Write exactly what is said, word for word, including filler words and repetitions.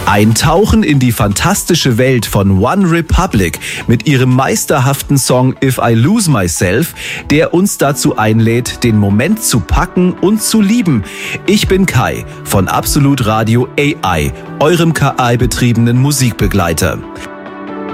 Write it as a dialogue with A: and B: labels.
A: Ein Tauchen in die fantastische Welt von One Republic mit ihrem meisterhaften Song If I Lose Myself, der uns dazu einlädt, den Moment zu packen und zu lieben. Ich bin Kai von Absolut Radio A I, eurem K I-betriebenen Musikbegleiter.